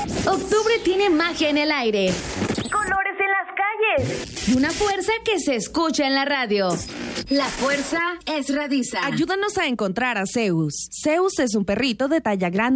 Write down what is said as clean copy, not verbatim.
Octubre tiene magia en el aire, colores en las calles y una fuerza que se escucha en la radio. La fuerza es Radisa. Ayúdanos a encontrar a Zeus. Zeus es un perrito de talla grande